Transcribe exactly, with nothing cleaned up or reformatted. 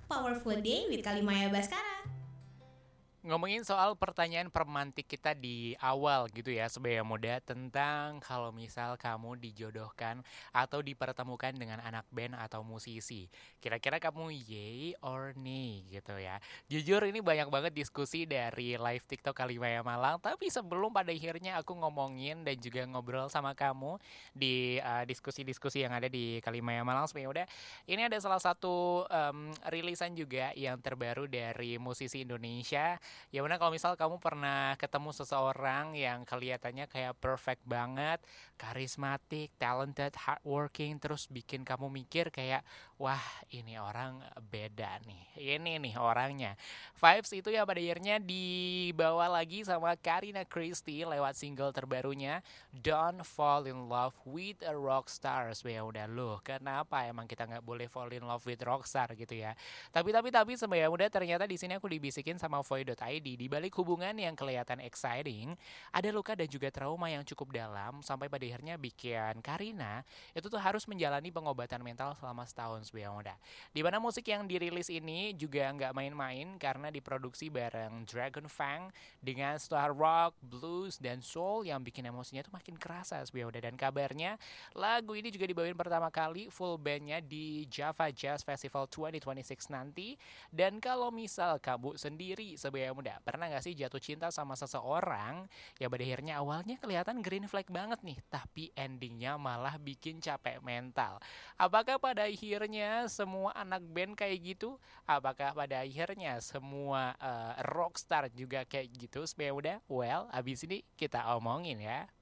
Powerful Day with Kalimaya Baskara. Ngomongin soal pertanyaan pemantik kita di awal gitu ya sebagai muda, tentang kalau misal kamu dijodohkan atau dipertemukan dengan anak band atau musisi, kira-kira kamu yay or nay gitu ya. Jujur ini banyak banget diskusi dari live TikTok Kalimaya Malang, tapi sebelum pada akhirnya aku ngomongin dan juga ngobrol sama kamu di uh, diskusi-diskusi yang ada di Kalimaya Malang sebenarnya udah, ini ada salah satu um, rilisan juga yang terbaru dari musisi Indonesia. Ya benar, kalau misal kamu pernah ketemu seseorang yang kelihatannya kayak perfect banget, karismatik, talented, hardworking, terus bikin kamu mikir kayak, wah ini orang beda nih, ini nih orangnya. Vibes itu ya pada akhirnya dibawa lagi sama Karina Christie lewat single terbarunya Don't Fall in Love with a Rockstar. Ya udah loh, kenapa emang kita nggak boleh fall in love with rockstar gitu ya? Tapi tapi tapi sebenarnya udah, ternyata di sini aku dibisikin sama voy dot i d, di balik hubungan yang kelihatan exciting, ada luka dan juga trauma yang cukup dalam sampai pada akhirnya bikin Karina itu tuh harus menjalani pengobatan mental selama setahun sebenarnya muda. Di mana musik yang dirilis ini juga nggak main-main karena diproduksi bareng Dragon Fang dengan star rock, blues, dan soul yang bikin emosinya tuh makin kerasa sebenarnya udah. Dan kabarnya lagu ini juga dibawain pertama kali full bandnya di Java Jazz Festival dua ribu dua puluh enam nanti. Dan kalau misal kamu sendiri sebagai muda, pernah gak sih jatuh cinta sama seseorang ya pada akhirnya awalnya kelihatan green flag banget nih, tapi endingnya malah bikin capek mental? Apakah pada akhirnya semua anak band kayak gitu? Apakah pada akhirnya semua uh, rockstar juga kayak gitu sebagai muda? Well, abis ini kita omongin ya.